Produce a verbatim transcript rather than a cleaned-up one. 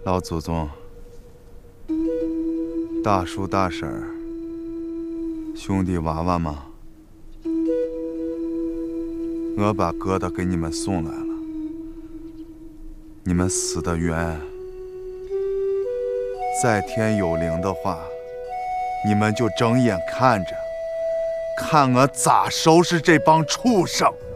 老祖宗、大叔、大婶儿、兄弟娃娃们，我把疙瘩给你们送来了。你们死的冤，在天有灵的话，你们就睁眼看着，看我咋收拾这帮畜生！